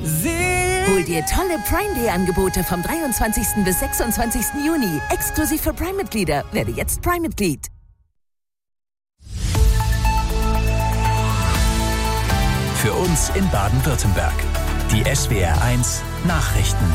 Hol dir tolle Prime-Day-Angebote vom 23. bis 26. Juni. Exklusiv für Prime-Mitglieder. Werde jetzt Prime-Mitglied. Für uns in Baden-Württemberg. Die SWR1 Nachrichten.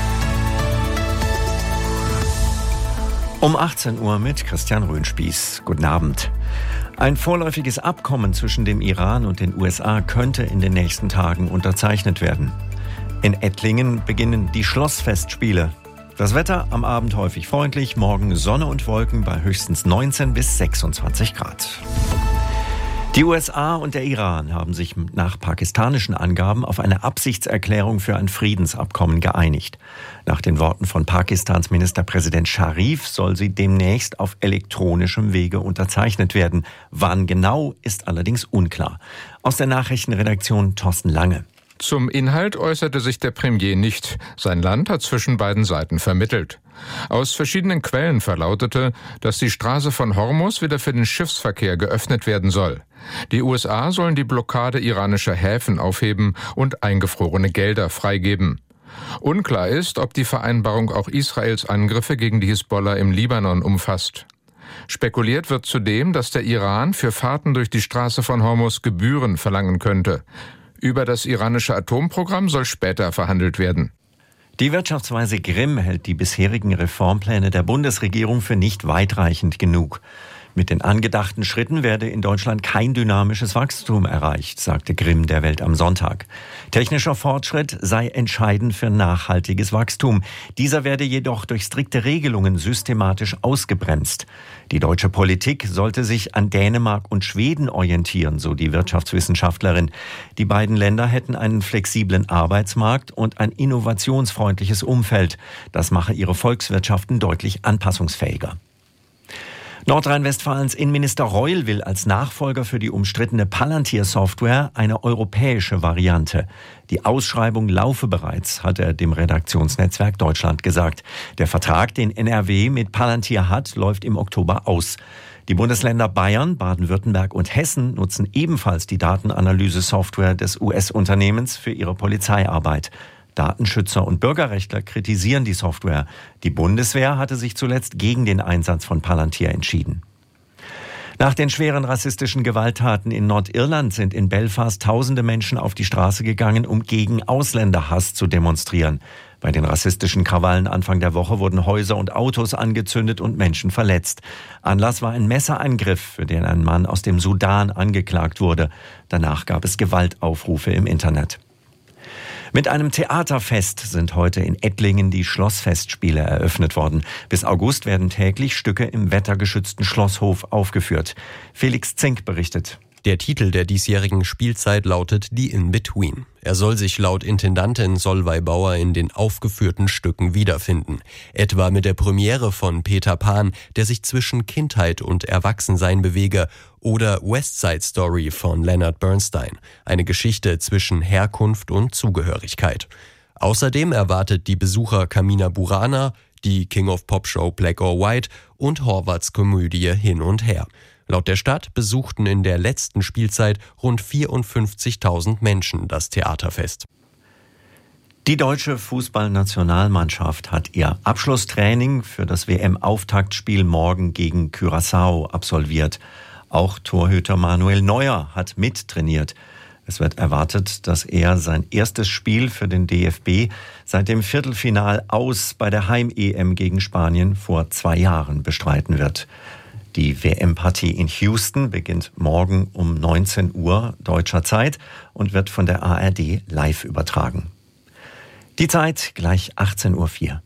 Um 18 Uhr mit Christian Röhnspieß. Guten Abend. Ein vorläufiges Abkommen zwischen dem Iran und den USA könnte in den nächsten Tagen unterzeichnet werden. In Ettlingen beginnen die Schlossfestspiele. Das Wetter am Abend häufig freundlich, morgen Sonne und Wolken bei höchstens 19 bis 26 Grad. Die USA und der Iran haben sich nach pakistanischen Angaben auf eine Absichtserklärung für ein Friedensabkommen geeinigt. Nach den Worten von Pakistans Ministerpräsident Sharif soll sie demnächst auf elektronischem Wege unterzeichnet werden. Wann genau, ist allerdings unklar. Aus der Nachrichtenredaktion Thorsten Lange. Zum Inhalt äußerte sich der Premier nicht. Sein Land hat zwischen beiden Seiten vermittelt. Aus verschiedenen Quellen verlautete, dass die Straße von Hormuz wieder für den Schiffsverkehr geöffnet werden soll. Die USA sollen die Blockade iranischer Häfen aufheben und eingefrorene Gelder freigeben. Unklar ist, ob die Vereinbarung auch Israels Angriffe gegen die Hisbollah im Libanon umfasst. Spekuliert wird zudem, dass der Iran für Fahrten durch die Straße von Hormuz Gebühren verlangen könnte. Über das iranische Atomprogramm soll später verhandelt werden. Die Wirtschaftsweise Grimm hält die bisherigen Reformpläne der Bundesregierung für nicht weitreichend genug. Mit den angedachten Schritten werde in Deutschland kein dynamisches Wachstum erreicht, sagte Grimm der Welt am Sonntag. Technischer Fortschritt sei entscheidend für nachhaltiges Wachstum. Dieser werde jedoch durch strikte Regelungen systematisch ausgebremst. Die deutsche Politik sollte sich an Dänemark und Schweden orientieren, so die Wirtschaftswissenschaftlerin. Die beiden Länder hätten einen flexiblen Arbeitsmarkt und ein innovationsfreundliches Umfeld. Das mache ihre Volkswirtschaften deutlich anpassungsfähiger. Nordrhein-Westfalens Innenminister Reul will als Nachfolger für die umstrittene Palantir-Software eine europäische Variante. Die Ausschreibung laufe bereits, hat er dem Redaktionsnetzwerk Deutschland gesagt. Der Vertrag, den NRW mit Palantir hat, läuft im Oktober aus. Die Bundesländer Bayern, Baden-Württemberg und Hessen nutzen ebenfalls die Datenanalyse-Software des US-Unternehmens für ihre Polizeiarbeit. Datenschützer und Bürgerrechtler kritisieren die Software. Die Bundeswehr hatte sich zuletzt gegen den Einsatz von Palantir entschieden. Nach den schweren rassistischen Gewalttaten in Nordirland sind in Belfast tausende Menschen auf die Straße gegangen, um gegen Ausländerhass zu demonstrieren. Bei den rassistischen Krawallen Anfang der Woche wurden Häuser und Autos angezündet und Menschen verletzt. Anlass war ein Messerangriff, für den ein Mann aus dem Sudan angeklagt wurde. Danach gab es Gewaltaufrufe im Internet. Mit einem Theaterfest sind heute in Ettlingen die Schlossfestspiele eröffnet worden. Bis August werden täglich Stücke im wettergeschützten Schlosshof aufgeführt. Felix Zink berichtet. Der Titel der diesjährigen Spielzeit lautet Die In-Between. Er soll sich laut Intendantin Solveig Bauer in den aufgeführten Stücken wiederfinden. Etwa mit der Premiere von Peter Pan, der sich zwischen Kindheit und Erwachsensein bewege, oder West Side Story von Leonard Bernstein, eine Geschichte zwischen Herkunft und Zugehörigkeit. Außerdem erwartet die Besucher Carmina Burana, die King of Pop Show Black or White und Horvaths Komödie Hin und Her. Laut der Stadt besuchten in der letzten Spielzeit rund 54.000 Menschen das Theaterfest. Die deutsche Fußballnationalmannschaft hat ihr Abschlusstraining für das WM-Auftaktspiel morgen gegen Curaçao absolviert. Auch Torhüter Manuel Neuer hat mittrainiert. Es wird erwartet, dass er sein erstes Spiel für den DFB seit dem Viertelfinal aus bei der Heim-EM gegen Spanien vor 2 Jahren bestreiten wird. Die WM-Partie in Houston beginnt morgen um 19 Uhr deutscher Zeit und wird von der ARD live übertragen. Die Zeit gleich 18.04 Uhr.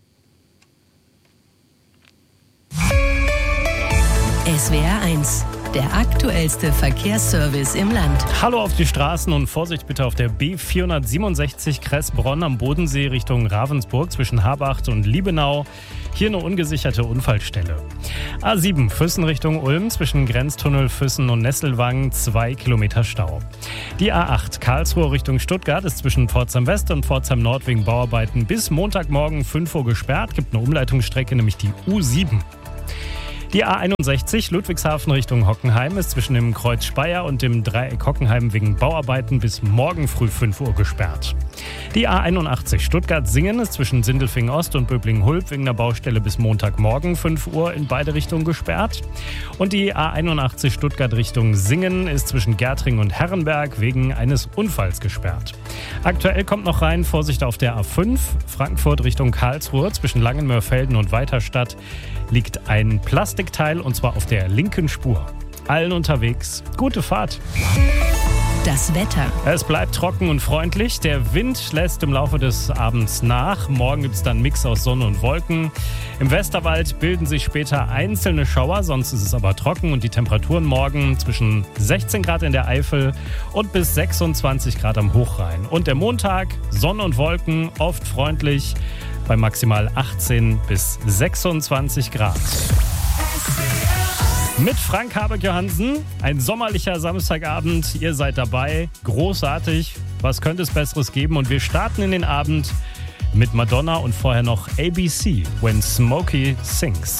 SWR1, der aktuellste Verkehrsservice im Land. Hallo auf die Straßen und Vorsicht bitte auf der B467 Kress-Bronn am Bodensee Richtung Ravensburg zwischen Habacht und Liebenau. Hier eine ungesicherte Unfallstelle. A7 Füssen Richtung Ulm zwischen Grenztunnel Füssen und Nesselwangen 2 Kilometer Stau. Die A8 Karlsruhe Richtung Stuttgart ist zwischen Pforzheim West und Pforzheim Nord wegen Bauarbeiten bis Montagmorgen 5 Uhr gesperrt. Gibt eine Umleitungsstrecke, nämlich die U7. Die A61 Ludwigshafen Richtung Hockenheim ist zwischen dem Kreuz Speyer und dem Dreieck Hockenheim wegen Bauarbeiten bis morgen früh 5 Uhr gesperrt. Die A81 Stuttgart-Singen ist zwischen Sindelfingen-Ost und Böblingen-Hulb wegen der Baustelle bis Montagmorgen 5 Uhr in beide Richtungen gesperrt. Und die A81 Stuttgart Richtung Singen ist zwischen Gärtring und Herrenberg wegen eines Unfalls gesperrt. Aktuell kommt noch rein Vorsicht auf der A5 Frankfurt Richtung Karlsruhe zwischen Langenmörfelden und Weiterstadt liegt ein Plastikteil und zwar auf der linken Spur. Allen unterwegs gute Fahrt. Das Wetter. Es bleibt trocken und freundlich. Der Wind lässt im Laufe des Abends nach. Morgen gibt es dann einen Mix aus Sonne und Wolken. Im Westerwald bilden sich später einzelne Schauer, sonst ist es aber trocken und die Temperaturen morgen zwischen 16 Grad in der Eifel und bis 26 Grad am Hochrhein. Und der Montag, Sonne und Wolken, oft freundlich bei maximal 18 bis 26 Grad. Mit Frank Habeck-Johansen, ein sommerlicher Samstagabend. Ihr seid dabei, großartig. Was könnte es Besseres geben? Und wir starten in den Abend mit Madonna und vorher noch ABC, When Smokey Sings.